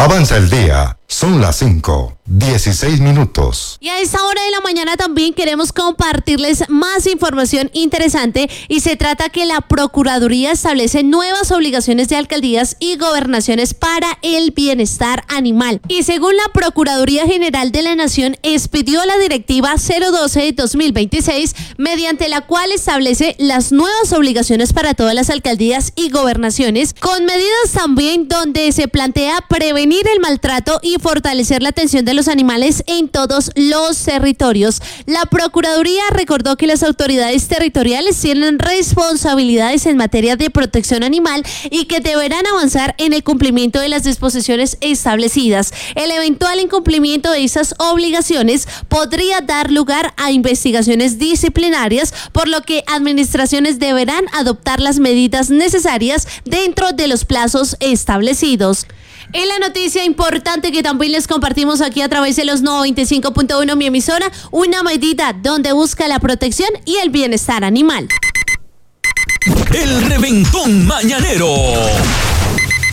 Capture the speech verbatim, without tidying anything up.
Avanza el día. Son las cinco, dieciséis minutos. Y a esta hora de la mañana también queremos compartirles más información interesante y se trata que la Procuraduría establece nuevas obligaciones de alcaldías y gobernaciones para el bienestar animal. Y según la Procuraduría General de la Nación, expidió la Directiva cero doce de dos mil veintiséis, mediante la cual establece las nuevas obligaciones para todas las alcaldías y gobernaciones, con medidas también donde se plantea prevenir el maltrato y fortalecer la atención de los animales en todos los territorios. La Procuraduría recordó que las autoridades territoriales tienen responsabilidades en materia de protección animal y que deberán avanzar en el cumplimiento de las disposiciones establecidas. El eventual incumplimiento de esas obligaciones podría dar lugar a investigaciones disciplinarias, por lo que administraciones deberán adoptar las medidas necesarias dentro de los plazos establecidos. En la noticia importante que también les compartimos aquí a través de los noventa y cinco punto uno, mi emisora, una medida donde busca la protección y el bienestar animal. El reventón mañanero.